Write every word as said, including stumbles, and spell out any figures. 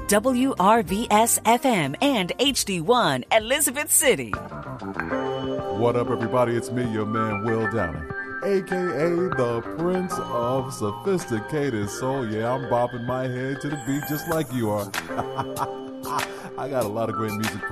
W R V S F M and H D one Elizabeth City. What up, everybody? It's me, your man, Will Downing, a k a the Prince of Sophisticated Soul. Yeah, I'm bopping my head to the beat just like you are. I got a lot of great music